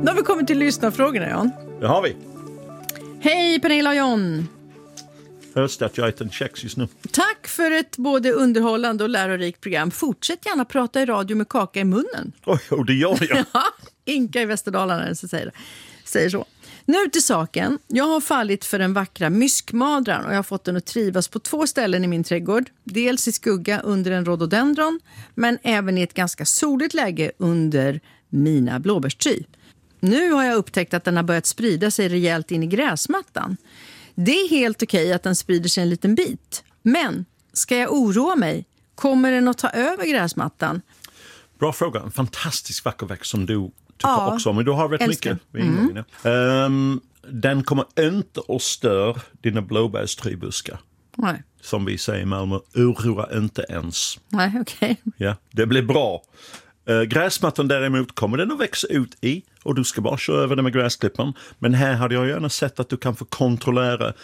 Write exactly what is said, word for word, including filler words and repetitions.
Nu har vi kommit till lyssnarfrågorna, Jan. Det har vi. Hej Pernilla och John. Hörs det att jag äter en kex just nu. Tack för ett både underhållande och lärorikt program. Fortsätt gärna prata i radio med kaka i munnen. Oj, oh, det gör jag. Ja, Inka i Västerdalarna så säger, säger så. Nu till saken. Jag har fallit för den vackra myskmadran och jag har fått den att trivas på två ställen i min trädgård. Dels i skugga under en rhododendron, men även i ett ganska soligt läge under mina blåbärstry. Nu har jag upptäckt att den har börjat sprida sig rejält in i gräsmattan. Det är helt okej att den sprider sig en liten bit. Men ska jag oroa mig? Kommer den att ta över gräsmattan? Bra fråga. En fantastisk vacker växt som du tycker Ja, också om. Men du har rätt älskar. mycket. Mm. Um, den kommer inte att störa dina blåbärstrybuskar. Nej. Som vi säger i Malmö, oroa inte ens. Nej, okej. Ja, det blir bra. Uh, gräsmattan däremot kommer den att växa ut i och du ska bara köra över den med gräsklipparen. Men här hade jag gärna sett att du kan få kontrollera